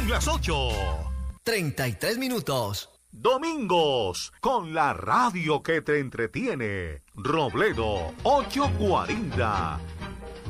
Son las 8:33. Domingos, con la radio que te entretiene. Robledo 840.